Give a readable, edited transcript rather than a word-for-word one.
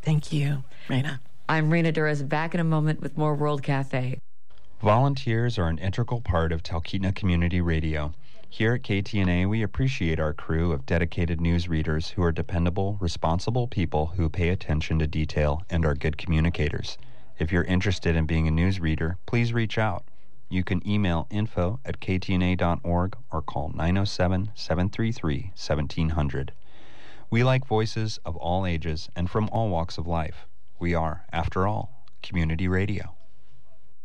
Thank you, Raina. I'm Raina Durez, back in a moment with more World Cafe. Volunteers are an integral part of Talkeetna Community Radio. Here at KTNA, we appreciate our crew of dedicated news readers who are dependable, responsible people who pay attention to detail and are good communicators. If you're interested in being a news reader, please reach out. You can email info@ktna.org or call 907-733-1700. We like voices of all ages and from all walks of life. We are, after all, community radio.